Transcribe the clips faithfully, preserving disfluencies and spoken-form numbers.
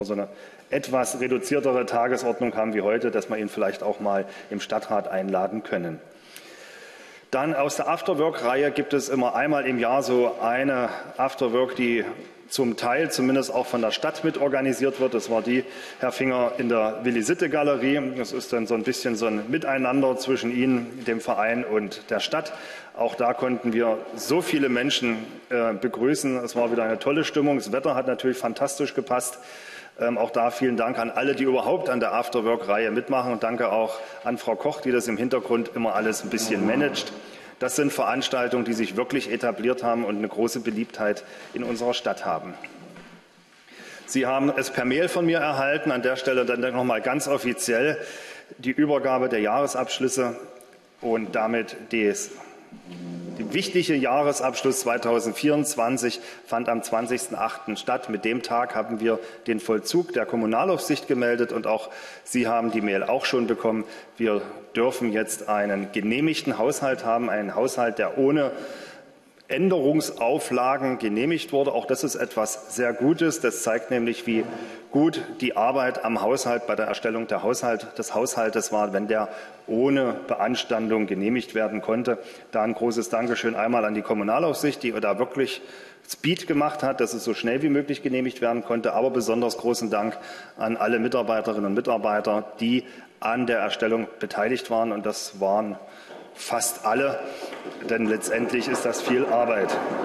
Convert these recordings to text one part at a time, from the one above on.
so eine etwas reduziertere Tagesordnung haben wie heute, dass wir ihn vielleicht auch mal im Stadtrat einladen können. Dann aus der Afterwork-Reihe gibt es immer einmal im Jahr so eine Afterwork, die zum Teil zumindest auch von der Stadt mit organisiert wird. Das war die, Herr Finger, in der Willi-Sitte-Galerie. Das ist dann so ein bisschen so ein Miteinander zwischen Ihnen, dem Verein und der Stadt. Auch da konnten wir so viele Menschen äh, begrüßen. Es war wieder eine tolle Stimmung. Das Wetter hat natürlich fantastisch gepasst. Ähm, auch da vielen Dank an alle, die überhaupt an der Afterwork-Reihe mitmachen. Und danke auch an Frau Koch, die das im Hintergrund immer alles ein bisschen managt. Das sind Veranstaltungen, die sich wirklich etabliert haben und eine große Beliebtheit in unserer Stadt haben. Sie haben es per Mail von mir erhalten. An der Stelle dann noch mal ganz offiziell die Übergabe der Jahresabschlüsse und damit des Der wichtige Jahresabschluss zweitausendvierundzwanzig fand am zwanzigsten achten statt. Mit dem Tag haben wir den Vollzug der Kommunalaufsicht gemeldet und auch Sie haben die Mail auch schon bekommen. Wir dürfen jetzt einen genehmigten Haushalt haben, einen Haushalt, der ohne Änderungsauflagen genehmigt wurde. Auch das ist etwas sehr Gutes. Das zeigt nämlich, wie gut die Arbeit am Haushalt bei der Erstellung der Haushalt, des Haushaltes war, wenn der ohne Beanstandung genehmigt werden konnte. Da ein großes Dankeschön einmal an die Kommunalaufsicht, die da wirklich Speed gemacht hat, dass es so schnell wie möglich genehmigt werden konnte. Aber besonders großen Dank an alle Mitarbeiterinnen und Mitarbeiter, die an der Erstellung beteiligt waren. Und das waren fast alle, denn letztendlich ist das viel Arbeit.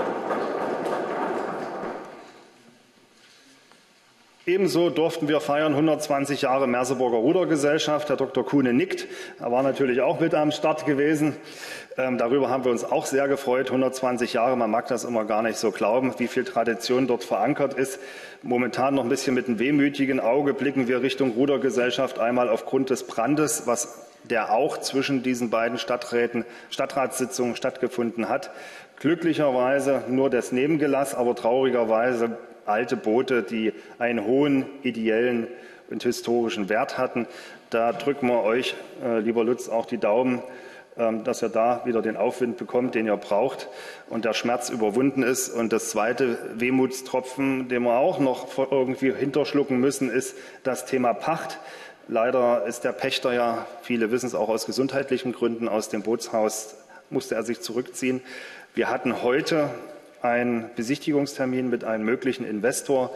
Ebenso durften wir feiern hundertzwanzig Jahre Merseburger Rudergesellschaft. Herr Doktor Kuhne nickt. Er war natürlich auch mit am Start gewesen. Ähm, darüber haben wir uns auch sehr gefreut. hundertzwanzig Jahre, man mag das immer gar nicht so glauben, wie viel Tradition dort verankert ist. Momentan noch ein bisschen mit einem wehmütigen Auge blicken wir Richtung Rudergesellschaft. Einmal aufgrund des Brandes, was der auch zwischen diesen beiden Stadträten, Stadtratssitzungen stattgefunden hat. Glücklicherweise nur das Nebengelass, aber traurigerweise alte Boote, die einen hohen ideellen und historischen Wert hatten. Da drücken wir euch, äh, lieber Lutz, auch die Daumen, äh, dass ihr da wieder den Aufwind bekommt, den ihr braucht und der Schmerz überwunden ist. Und das zweite Wehmutstropfen, den wir auch noch irgendwie hinterschlucken müssen, ist das Thema Pacht. Leider ist der Pächter ja, viele wissen es auch aus gesundheitlichen Gründen, aus dem Bootshaus musste er sich zurückziehen. Wir hatten heute einen Besichtigungstermin mit einem möglichen Investor.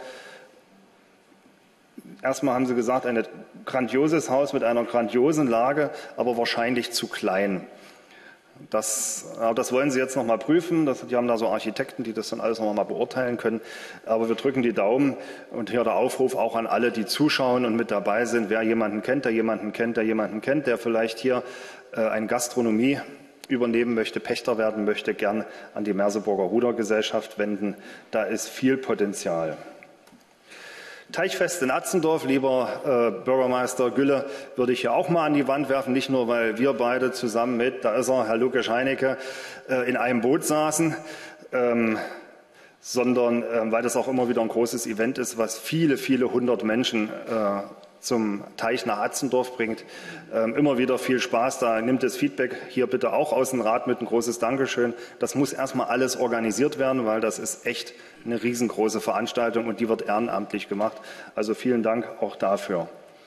Erstmal haben Sie gesagt, ein grandioses Haus mit einer grandiosen Lage, aber wahrscheinlich zu klein. Das, das wollen Sie jetzt noch mal prüfen. Das, die haben da so Architekten, die das dann alles noch mal beurteilen können. Aber wir drücken die Daumen. Und hier der Aufruf auch an alle, die zuschauen und mit dabei sind. Wer jemanden kennt, der jemanden kennt, der jemanden kennt, der vielleicht hier äh, eine Gastronomie übernehmen möchte, Pächter werden möchte, gern an die Merseburger Rudergesellschaft wenden. Da ist viel Potenzial. Teichfest in Atzendorf, lieber äh, Bürgermeister Gülle, würde ich hier auch mal an die Wand werfen, nicht nur, weil wir beide zusammen mit, da ist er, Herr Luke Scheinecke, äh, in einem Boot saßen, ähm, sondern äh, weil das auch immer wieder ein großes Event ist, was viele, viele hundert Menschen äh, zum Teich nach Atzendorf bringt. Ähm, immer wieder viel Spaß. Da nimmt das Feedback hier bitte auch aus dem Rat mit. Ein großes Dankeschön. Das muss erstmal alles organisiert werden, weil das ist echt eine riesengroße Veranstaltung und die wird ehrenamtlich gemacht. Also vielen Dank auch dafür.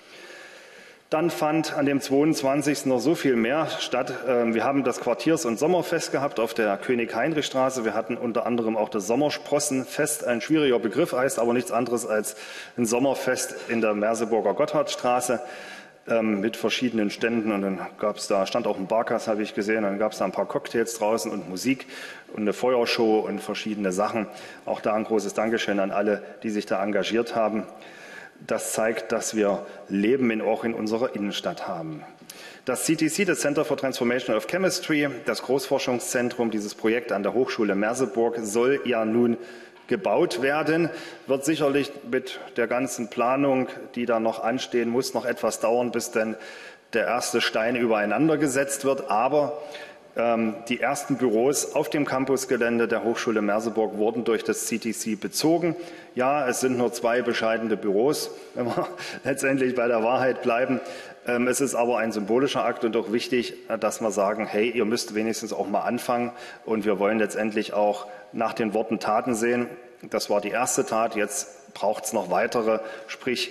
Dann fand an dem zweiundzwanzigsten noch so viel mehr statt. Wir haben das Quartiers- und Sommerfest gehabt auf der König-Heinrich-Straße. Wir hatten unter anderem auch das Sommersprossenfest, ein schwieriger Begriff, heißt aber nichts anderes als ein Sommerfest in der Merseburger Gotthardstraße mit verschiedenen Ständen. Und dann gab es da, stand auch ein Barkas, habe ich gesehen, dann gab es da ein paar Cocktails draußen und Musik und eine Feuershow und verschiedene Sachen. Auch da ein großes Dankeschön an alle, die sich da engagiert haben. Das zeigt, dass wir Leben in, auch in unserer Innenstadt haben. Das C T C, das Center for Transformation of Chemistry, das Großforschungszentrum, dieses Projekt an der Hochschule Merseburg, soll ja nun gebaut werden, wird sicherlich mit der ganzen Planung, die da noch anstehen muss, noch etwas dauern, bis denn der erste Stein übereinander gesetzt wird. Aber ähm, die ersten Büros auf dem Campusgelände der Hochschule Merseburg wurden durch das C T C bezogen. Ja, es sind nur zwei bescheidene Büros, wenn wir letztendlich bei der Wahrheit bleiben. Ähm, es ist aber ein symbolischer Akt und auch wichtig, dass wir sagen, hey, ihr müsst wenigstens auch mal anfangen. Und wir wollen letztendlich auch nach den Worten Taten sehen. Das war die erste Tat, jetzt braucht es noch weitere, sprich